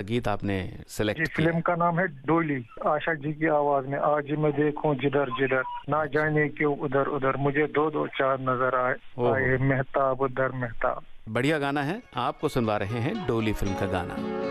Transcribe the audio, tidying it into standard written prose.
गीत आपने सिलेक्ट जी, किया? फिल्म का नाम है डोली। आशा जी की आवाज में, आज मैं देखूं जिधर जिधर, ना जाने क्यों उधर उधर, मुझे दो दो चार नजर आए, ओहो, आए मेहताब उधर मेहताब। बढ़िया गाना है। आपको सुनवा रहे हैं डोली फिल्म का गाना।